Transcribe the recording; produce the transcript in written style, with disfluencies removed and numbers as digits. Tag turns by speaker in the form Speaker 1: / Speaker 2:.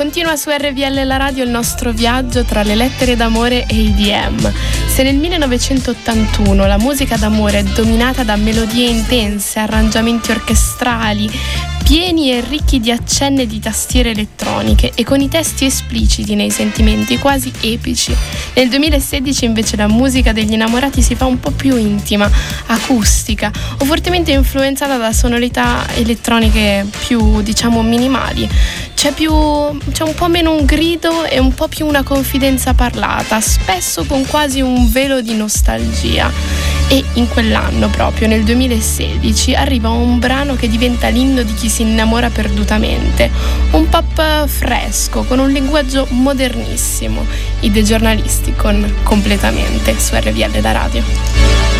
Speaker 1: Continua su RVL la radio il nostro viaggio tra le lettere d'amore e EDM. Se nel 1981 la musica d'amore è dominata da melodie intense, arrangiamenti orchestrali, pieni e ricchi di accenni di tastiere elettroniche e con i testi espliciti nei sentimenti quasi epici, nel 2016 invece la musica degli innamorati si fa un po' più intima, acustica o fortemente influenzata da sonorità elettroniche più, diciamo, minimali. C'è un po' meno un grido e un po' più una confidenza parlata, spesso con quasi un velo di nostalgia. E in quell'anno, proprio nel 2016, arriva un brano che diventa l'inno di chi si innamora perdutamente, un pop fresco con un linguaggio modernissimo. I The Giornalisti con Completamente su RVL la radio.